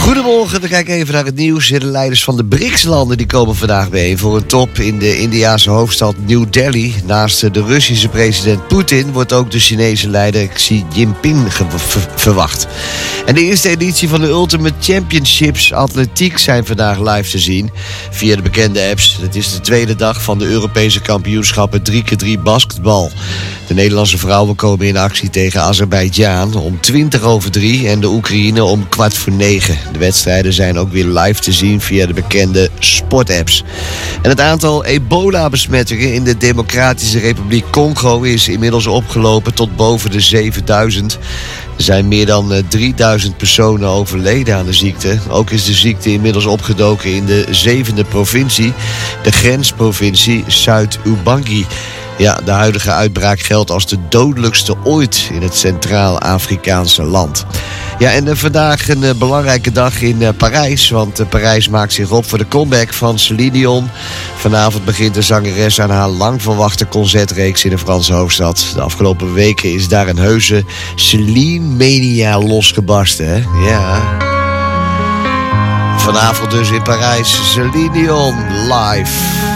Goedemorgen, we kijken even naar het nieuws. De leiders van de BRICS-landen die komen vandaag bijeen voor een top in de Indiase hoofdstad New Delhi. Naast de Russische president Poetin wordt ook de Chinese leider Xi Jinping verwacht. En de eerste editie van de Ultimate Championships Atletiek zijn vandaag live te zien via de bekende apps. Het is de tweede dag van de Europese kampioenschappen 3x3 basketbal. De Nederlandse vrouwen komen in actie tegen Azerbeidzjan om 3:20 en de Oekraïne om 8:45. De wedstrijden zijn ook weer live te zien via de bekende sportapps. En het aantal ebola-besmettingen in de Democratische Republiek Congo is inmiddels opgelopen tot boven de 7000. Er zijn meer dan 3000 personen overleden aan de ziekte. Ook is de ziekte inmiddels opgedoken in de 7e provincie, de grensprovincie Zuid-Ubangi. Ja, de huidige uitbraak geldt als de dodelijkste ooit in het Centraal-Afrikaanse land. Ja, en vandaag een belangrijke dag in Parijs, want Parijs maakt zich op voor de comeback van Céline Dion. Vanavond begint de zangeres aan haar lang verwachte concertreeks in de Franse hoofdstad. De afgelopen weken is daar een heuse Celine-mania losgebarsten, hè? Ja. Vanavond dus in Parijs, Céline Dion live.